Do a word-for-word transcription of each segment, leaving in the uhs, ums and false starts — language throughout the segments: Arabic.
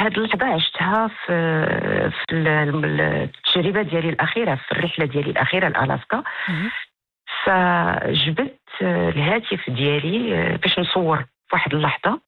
هاد اللحظة عشتها في في التجربة ديالي الأخيرة، في الرحلة ديالي الأخيرة لألاسكا. فجبت الهاتف ديالي باش نصور في واحد اللحظة،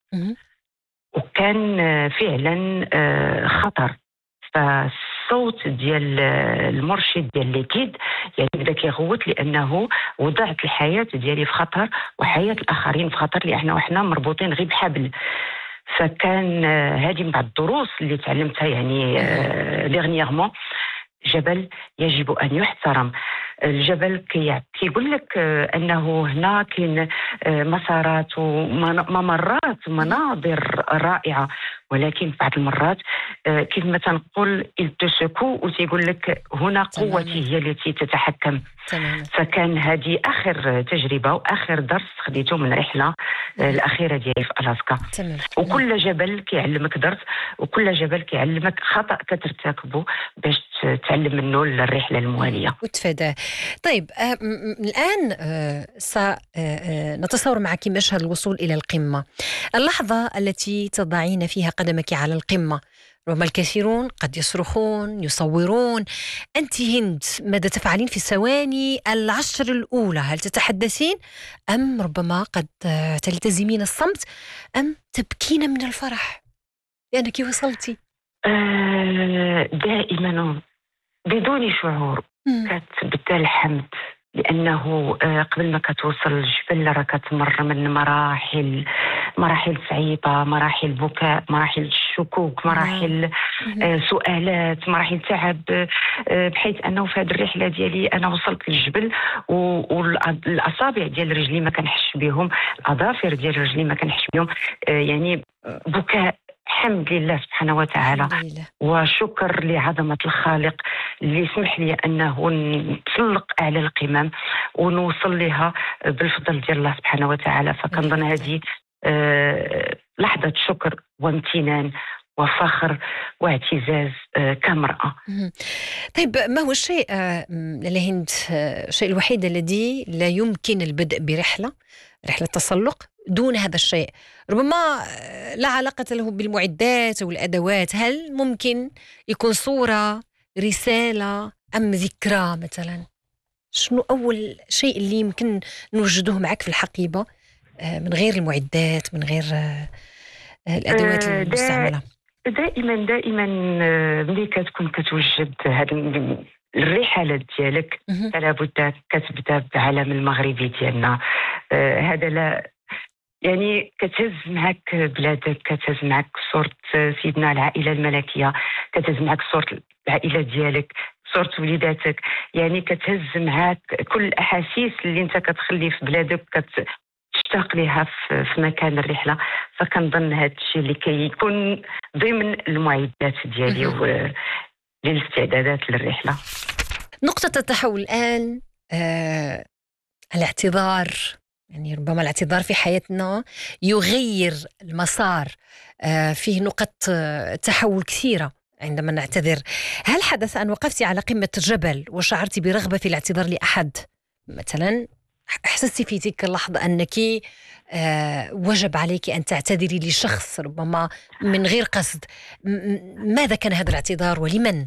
وكان فعلا خطر. فالصوت ديال المرشد ديال ليكيد يعني بدا كيغوت، لانه وضعت الحياه ديالي في خطر وحياه الاخرين في خطر، لان احنا مربوطين غير بحبل. فكان هذه من بعض الدروس اللي تعلمتها يعني ديغنيغمون. جبل يجب ان يحترم. الجبل كيقول لك انه هنا كاين مسارات وممرات مناظر رائعه، ولكن بعض المرات كيف ما تنقول التسكو وتيقول لك هنا قوتي هي التي تتحكم. تماما. فكان هذه اخر تجربه واخر درس خديته من الرحله الاخيره ديالي في ألاسكا. تمام. وكل جبل كيعلمك درس، وكل جبل كيعلمك خطا كترتكبه باش تعلم منه الرحله المواليه وتفاداه. طيب آه الان آه سنتصور معك مشهد الوصول الى القمه، اللحظه التي تضعين فيها قدمك على القمه. ربما الكثيرون قد يصرخون يصورون، أنت هند ماذا تفعلين في الثواني العشر الأولى؟ هل تتحدثين أم ربما قد تلتزمين الصمت أم تبكين من الفرح لأنك وصلتي؟ آه دائما بدون شعور كتبدا الحمد، لأنه قبل ما كتوصل الجبل راه كتمر من مراحل مراحل صعيبة، مراحل بكاء، مراحل الشكوك، مراحل آه سؤالات، مراحل تعب، آه بحيث أنه في هذه الرحلة ديالي أنا وصلت للجبل والأصابع ديال رجلي ما كنحش بهم، الأظافر ديال رجلي ما كنحش بهم، آه يعني بكاء. الحمد لله سبحانه وتعالى، وشكر لعظمة الخالق اللي سمح لي أنه نتسلق على القمم ونوصل لها بالفضل ديال الله سبحانه وتعالى. فكنظن هذه آه لحظة شكر وامتنان وفخر واعتزاز آه كامرأة. طيب ما هو الشيء آه لهند الشيء الوحيد الذي لا يمكن البدء برحلة رحلة تسلق دون هذا الشيء؟ ربما لا علاقة له بالمعدات أو الأدوات، هل ممكن يكون صورة، رسالة أم ذكرى مثلا؟ شنو أول شيء اللي يمكن نوجده معك في الحقيبة من غير المعدات، من غير الأدوات المستعملة؟ دائما دائما ملي كتكون كتوجد هذه الرحلات ديالك لابد كتبدا بعلم المغربي ديالنا. آه هذا لا يعني كتهز معك بلادك، كتهز معك صورة سيدنا العائلة الملكية، كتهز معك صورة العائلة ديالك، صورة وليداتك، يعني كتهز معك كل الأحاسيس اللي انت كتخلي في بلادك كتشتاق لها في مكان الرحلة. فكنظن هذا الشيء اللي كيكون ضمن المعدات ديالي للاستعدادات للرحلة. نقطة التحول الآن آه الاعتذار، يعني ربما الاعتذار في حياتنا يغير المسار، آه فيه نقط تحول كثيرة عندما نعتذر. هل حدث أن وقفتي على قمة جبل وشعرتي برغبة في الاعتذار لأحد مثلا؟ أحسستي في تلك اللحظة أنك آه وجب عليك أن تعتذري لشخص ربما من غير قصد؟ ماذا كان هذا الاعتذار ولمن؟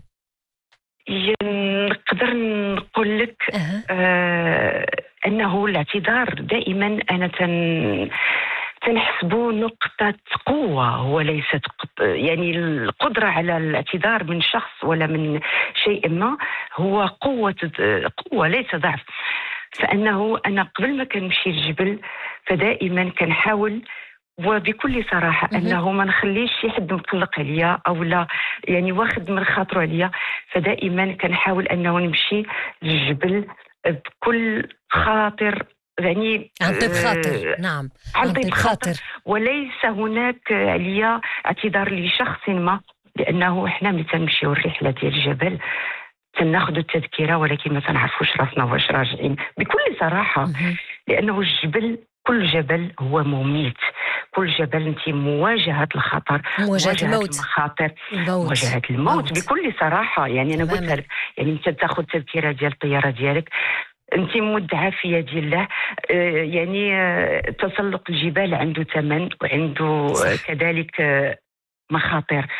نقدر نقول لك أه. آه أنه الاعتذار دائما أنا تن تنحسبه نقطة قوة، هو ليست يعني القدرة على الاعتذار من شخص ولا من شيء ما، هو قوة قوة ليس ضعف. فأنه أنا قبل ما كنمشي الجبل فدائما كنحاول وبكل صراحة أنه ما نخليش شي حد مطلق عليا أو لا يعني واخد من خاطره عليا. فدائما كنحاول أنه نمشي للجبل بكل خاطر، يعني عن طيب خاطر. نعم عن طيب خاطر، وليس هناك عليا اعتذار لشخص ما، لأنه إحنا ملي تنمشيو الرحلة ديال الجبل تناخذ التذكرة ولكن ما تنعرفوش راسنا واش راجعين بكل صراحة. لأنه الجبل كل جبل هو مميت، كل جبل انت مواجهة الخطر، مواجهة الموت، المخاطر، الموت. مواجهة الموت الموت. بكل صراحة. يعني أنا قلت لك يعني انت تاخذ تذكرة ديال الطيارة ديالك، انت مدعى في يد الله. آه يعني آه تسلق الجبال عنده ثمن وعنده آه كذلك آه مخاطر.